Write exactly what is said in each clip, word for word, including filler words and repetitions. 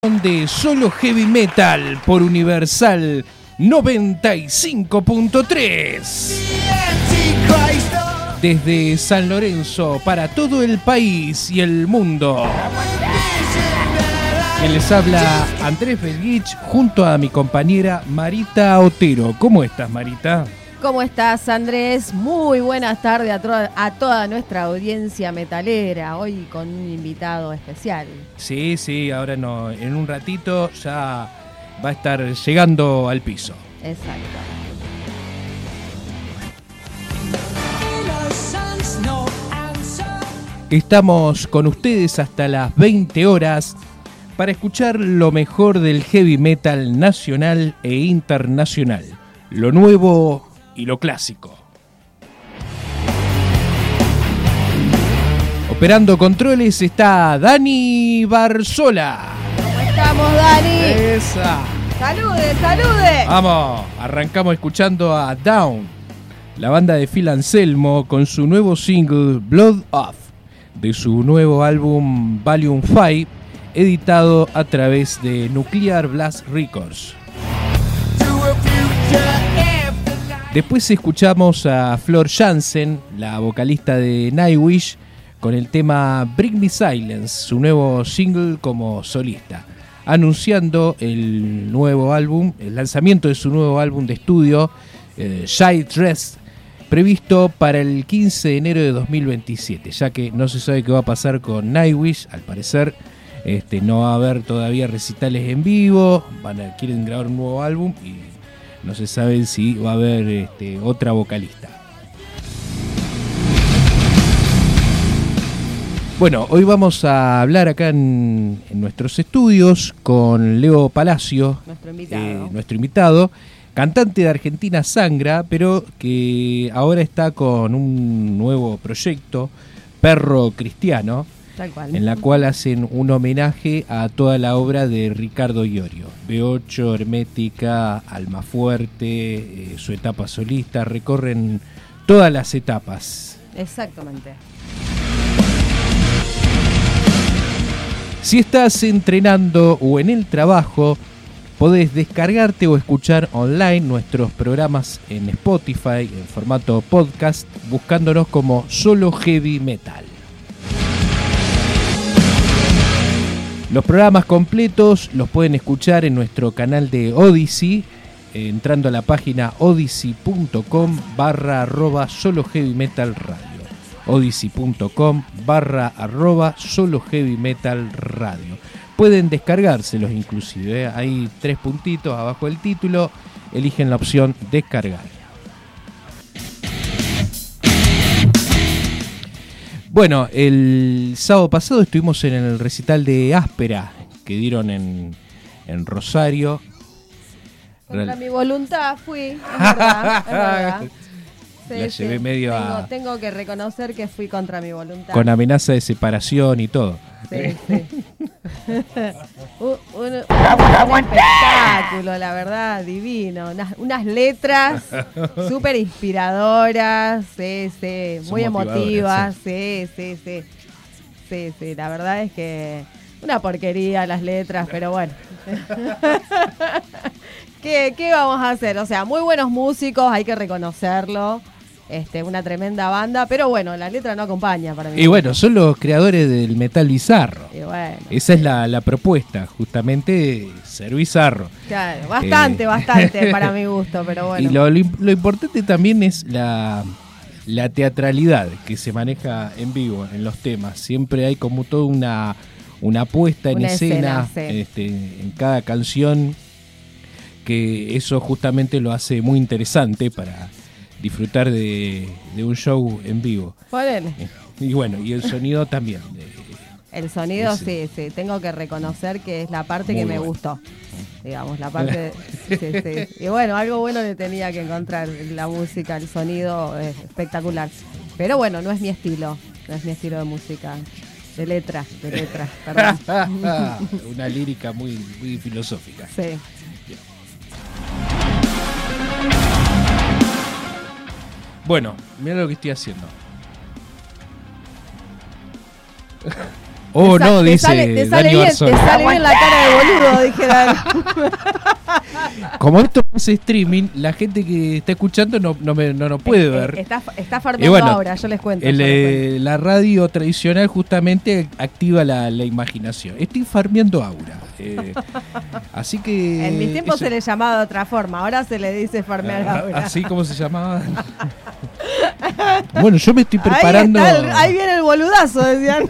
De Solo Heavy Metal por Universal noventa y cinco punto tres. Desde San Lorenzo para todo el país y el mundo. Quien les habla, Andrés Belguich, junto a mi compañera Marita Otero. ¿Cómo estás, Marita? ¿Cómo estás, Andrés? Muy buenas tardes a, to- a toda nuestra audiencia metalera, hoy con un invitado especial. Sí, sí, ahora no, en un ratito ya va a estar llegando al piso. Exacto. Estamos con ustedes hasta las veinte horas para escuchar lo mejor del heavy metal nacional e internacional, lo nuevo y lo clásico. Operando controles está Dani Barzola. ¿Cómo estamos, Dani? Esa. ¡Salude, salude! Vamos, arrancamos escuchando a Down, la banda de Phil Anselmo con su nuevo single Blood Off, de su nuevo álbum Volume cinco, editado a través de Nuclear Blast Records. Después escuchamos a Floor Jansen, la vocalista de Nightwish, con el tema Bring Me Silence, su nuevo single como solista, anunciando el nuevo álbum, el lanzamiento de su nuevo álbum de estudio, eh, Shy Dress, previsto para el quince de enero de dos mil veintisiete, ya que no se sabe qué va a pasar con Nightwish. Al parecer este, no va a haber todavía recitales en vivo, van a, quieren grabar un nuevo álbum y no se sabe si va a haber este, otra vocalista. Bueno, hoy vamos a hablar acá en, en nuestros estudios con Leo Palacio, Nuestro invitado. eh, nuestro invitado, cantante de Argentina Sangra, pero que ahora está con un nuevo proyecto, Perro Cristiano, Tal cual. en la cual hacen un homenaje a toda la obra de Ricardo Iorio. B ocho, Hermética, Almafuerte, eh, su etapa solista, recorren todas las etapas. Exactamente. Si estás entrenando o en el trabajo, podés descargarte o escuchar online nuestros programas en Spotify en formato podcast, buscándonos como Solo Heavy Metal. Los programas completos los pueden escuchar en nuestro canal de Odyssey, eh, entrando a la página odyssey.com barra arroba solo heavy metal radio. odyssey.com barra arroba solo heavy metal radio. Pueden descargárselos inclusive, ¿eh? Hay tres puntitos abajo del título, eligen la opción descargar. Bueno, el sábado pasado estuvimos en el recital de Áspera que dieron en, en Rosario. Contra Real... mi voluntad fui, es verdad, es verdad. Sí, La sí. llevé medio tengo, a... tengo que reconocer que fui contra mi voluntad. Con amenaza de separación y todo. Sí, sí. un, un, un espectáculo, la verdad, divino. Unas, unas letras súper inspiradoras, sí, sí, Son muy motivadoras, emotivas, sí, sí, sí. Sí, sí, la verdad es que una porquería las letras, pero bueno. ¿Qué, ¿Qué vamos a hacer? O sea, muy buenos músicos, hay que reconocerlo. Este, una tremenda banda, pero bueno, la letra no acompaña para mí. Y bueno, son los creadores del metal bizarro. Y bueno, Esa es la, la propuesta, justamente ser bizarro. claro, bastante, Eh. bastante para mi gusto, pero bueno. Y lo, lo, lo importante también es la, la teatralidad que se maneja en vivo en los temas. Siempre hay como toda una, una puesta en Una escena, escena, sí. este, en cada canción, que eso justamente lo hace muy interesante para disfrutar de, de un show en vivo. Ponele. Y bueno, y el sonido también. El sonido, Ese. sí, sí, tengo que reconocer que es la parte Muy que me bueno. gustó. Digamos, la parte... sí, sí. Y bueno, algo bueno le tenía que encontrar, la música, el sonido es espectacular. Pero bueno, no es mi estilo, no es mi estilo de música. De letra, de letra, perdón. Una lírica muy, muy filosófica. Sí. Bueno, mira lo que estoy haciendo. Oh, Te sa- no, te dice sale, te sale Dani bien, Barzoni. te sale bien la cara de boludo, dije Dani. Como esto es streaming, la gente que está escuchando no, no, me, no nos puede Eh, ver. eh, Está, está farmeando Y bueno, ahora, yo les cuento. El, yo les eh, cuento. la radio tradicional justamente activa la, la imaginación. Estoy farmeando aura. Eh, así que... En mis tiempos eso- se le llamaba de otra forma, ahora se le dice farmear Ah, ahora. así como se llamaba. Bueno, yo me estoy Ahí, preparando. está el- ahí viene el boludazo, decían.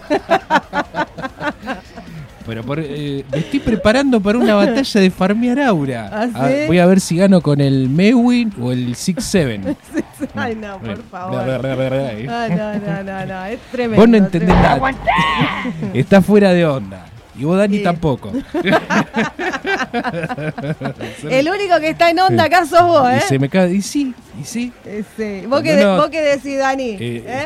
Pero por, eh, me estoy preparando para una batalla de farmear aura. ¿Ah, sí? A- voy a ver si gano con el Mewin o el six seven. Ay, no, por favor. Ay, Ah, no, no, no, no, es tremendo. vos no entendés tremendo. nada. Está fuera de onda. Y vos, Dani, Sí. tampoco. El único que está en onda acá sos vos, Y ¿eh? se me cae. Y sí, y sí. Eh, sí. ¿Vos, Cuando qué de- uno- ¿Vos qué decís, Dani? Eh, ¿Eh?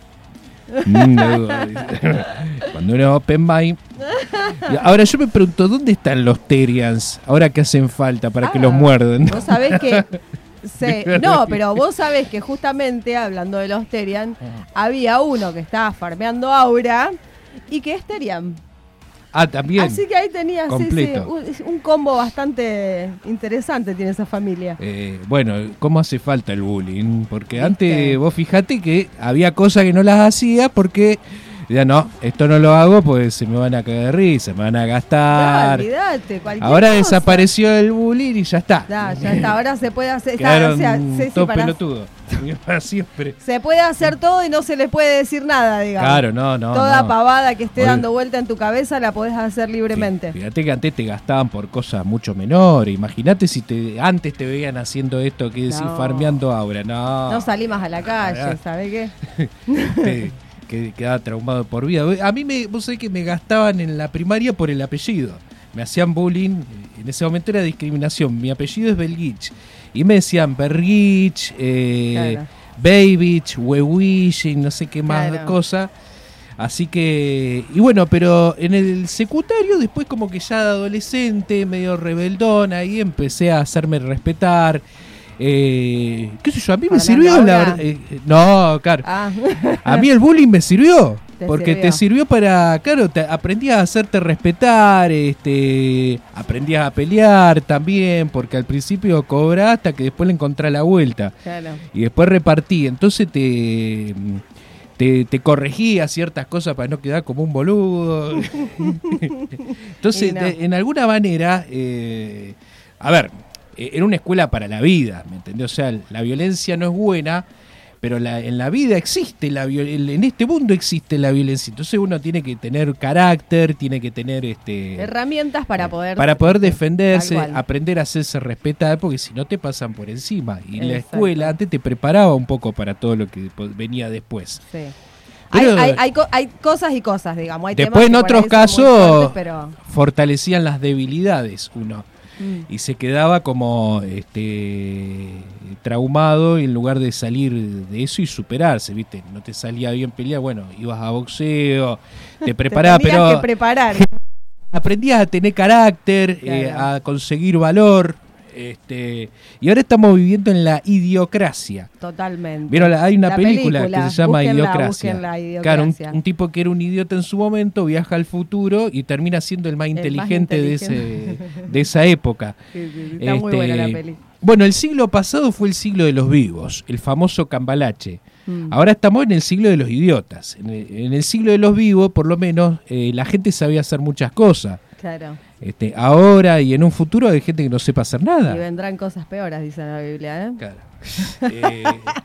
Mm, no dudo. Cuando uno open mind. Y ahora yo me pregunto, ¿dónde están los Terians? Ahora que hacen falta para que Ah, los muerden. Vos sabés que... sí, no, pero vos sabés que justamente, hablando de los Terian, había uno que estaba farmeando aura y que es Terian. Ah, también. Así que ahí tenías sí, sí, Completo. un, un combo bastante interesante tiene esa familia. Eh, bueno, ¿cómo hace falta el bullying? Porque ¿Viste? antes vos fijate que había cosas que no las hacía porque ya no, esto no lo hago pues se me van a caer de risa, me van a No, gastar. olvidate, cualquier Ahora cosa. desapareció el bullying y ya está. Ya, ya está, ahora se puede hacer, está, Quedaron o sea, sí, sí, todos para- pelotudos. Para siempre. se puede hacer todo y no se le puede decir nada, digamos. Claro, no, no. Toda no. pavada que esté Oye. dando vuelta en tu cabeza la podés hacer libremente. Sí, fíjate que antes te gastaban por cosas mucho menores. Imagínate si te antes te veían haciendo esto que decís No. farmeando ahora. No. No salí más a la calle, Ah. ¿sabés qué? Te- que quedaba traumado por vida. A mí me, vos sabés que me gastaban en la primaria por el apellido. Me hacían bullying. En ese momento era discriminación. Mi apellido es Belgich. Y me decían Bergich, eh, Claro. Babich, Wewish, no sé qué más Claro. cosa. Así que, y bueno, pero en el secundario, después como que ya de adolescente, medio rebeldón, ahí empecé a hacerme respetar. Eh, ¿Qué sé yo? A mí me ¿Farmeando sirvió la ahora? verdad. eh, no, claro. Ah. A mí el bullying me sirvió. Te Porque sirvió. te sirvió para, claro, te, aprendías a hacerte respetar, este, aprendías a pelear también, porque al principio cobrás hasta que después le encontrás la vuelta. Claro. Y después repartí, entonces te, te, te corregía ciertas cosas para no quedar como un boludo. Entonces, Y no. de- en alguna manera, eh, a ver, eh, era una escuela para la vida, ¿me entendés? O sea, la violencia no es buena, pero la, en la vida existe, la viol- en este mundo existe la violencia. Entonces uno tiene que tener carácter, tiene que tener este Herramientas para poder... para poder defenderse, Tal cual. aprender a hacerse respetar, porque si no te pasan por encima. Y la Exacto. escuela antes te preparaba un poco para todo lo que po- venía después. Sí. Pero- hay, hay, hay, co- hay cosas y cosas, digamos. Hay Después en temas que por otros ahí son muy casos fuertes, pero... fortalecían las debilidades uno. Mm. Y se quedaba como este traumado y en lugar de salir de eso y superarse, ¿viste? No te salía bien pelear, bueno, ibas a boxeo, te preparabas, Te tenías pero que preparar. aprendías a tener carácter, eh, Claro. a conseguir valor, este y ahora estamos viviendo en la idiocracia. Totalmente. ¿Vieron? La- Hay una La película, película, que se llama búsquenla, Idiocracia. búsquenla, Idiocracia. Claro, un, un tipo que era un idiota en su momento, viaja al futuro y termina siendo el más El más inteligente, inteligente. de, ese, de esa época. Sí, sí, sí, está muy Este, buena la peli. Bueno, el siglo pasado fue el siglo de los vivos, el famoso cambalache. Mm. Ahora estamos en el siglo de los idiotas. En el, en el siglo de los vivos, por lo menos, eh, la gente sabía hacer muchas cosas. Claro. Este, ahora y en un futuro hay gente que no sepa hacer nada. Y vendrán cosas peores, dice la Biblia, ¿eh? Claro. Eh,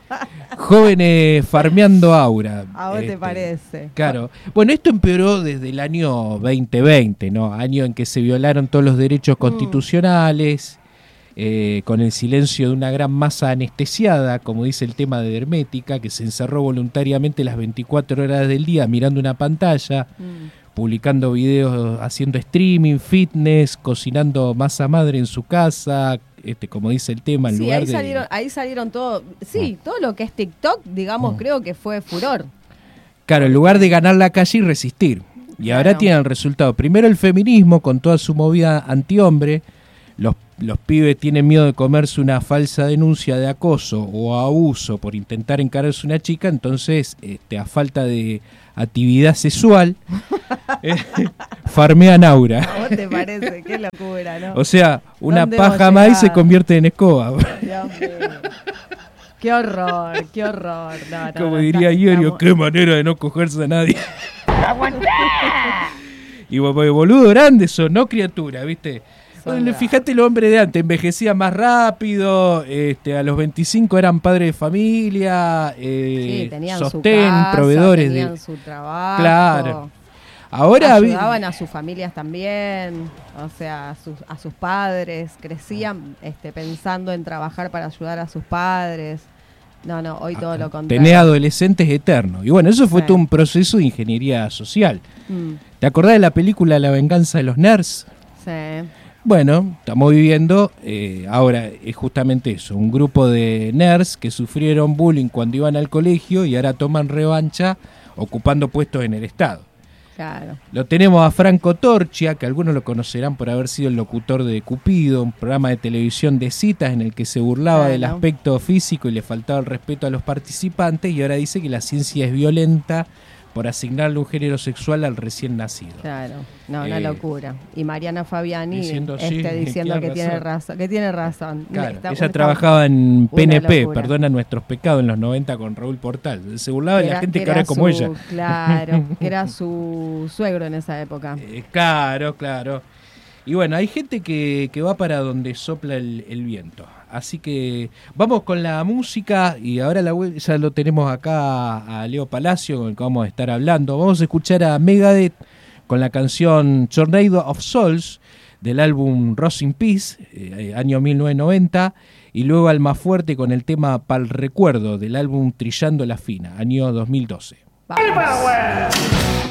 jóvenes farmeando aura. ¿A vos te Este, parece? Claro. Bueno, esto empeoró desde el año veinte veinte, ¿no? Año en que se violaron todos los derechos constitucionales, eh, con el silencio de una gran masa anestesiada, como dice el tema de Hermética, que se encerró voluntariamente las veinticuatro horas del día mirando una pantalla, Mm. publicando videos, haciendo streaming, fitness, cocinando masa madre en su casa, este, como dice el tema, en Sí, lugar ahí de... salieron, ahí salieron todo, sí, todo lo que es TikTok, digamos, Mm. creo que fue furor. Claro, en lugar de ganar la calle y resistir. Y Claro. ahora tienen el resultado. Primero el feminismo con toda su movida antihombre, los, los pibes tienen miedo de comerse una falsa denuncia de acoso o abuso por intentar encararse una chica, entonces este, a falta de actividad sexual eh, farmean aura. ¿A vos te parece? Qué locura, ¿no? O sea, una ¿Dónde paja hemos más y llegado? se convierte en escoba. Dios mío. Qué horror, qué horror. No, no, Como no, diría está- Iorio, estamos- qué manera de no cogerse a nadie. Y bo- boludo grande son, no criatura, ¿viste? Son Bueno, bravos. fíjate el hombre de antes, envejecía más rápido, este, a los veinticinco eran padres de familia, eh, Sí, tenían sostén, su casa, proveedores tenían de... su trabajo. Claro. Ahora vi- Ayudaban a sus familias también, o sea, a sus, a sus padres, crecían este, pensando en trabajar para ayudar a sus padres. No, no, hoy todo lo contrario. tenés adolescentes eternos. Y bueno, eso fue Sí. todo un proceso de ingeniería social. Mm, ¿Te acordás de la película La venganza de los nerds? sí. Bueno, estamos viviendo, eh, ahora es justamente eso, un grupo de nerds que sufrieron bullying cuando iban al colegio y ahora toman revancha ocupando puestos en el Estado. Claro. Lo tenemos a Franco Torchia, que algunos lo conocerán por haber sido el locutor de Cupido, un programa de televisión de citas en el que se burlaba del Claro. aspecto físico y le faltaba el respeto a los participantes, y ahora dice que la ciencia es violenta por asignarle un género sexual al recién nacido. Claro, no, una Eh, locura. Y Mariana Fabiani diciendo, sí, este, diciendo tiene que tiene razón. razón, que tiene razón. Claro, Está- ella está- trabajaba en P N P, locura. Perdona Nuestros Pecados, en los noventa con Raúl Portal. Se burlaba de la era- gente que era ahora es como su- ella. Claro, que era su suegro en esa época. Eh, claro, claro. Y bueno, hay gente que, que va para donde sopla el, el viento. Así que vamos con la música y ahora la, vuel- ya lo tenemos acá a Leo Palacio con el que vamos a estar hablando. Vamos a escuchar a Megadeth con la canción Tornado of Souls del álbum Rust in Peace, eh, año mil novecientos noventa, y luego Almafuerte con el tema Pal Recuerdo del álbum Trillando la Fina, año dos mil doce. Vamos.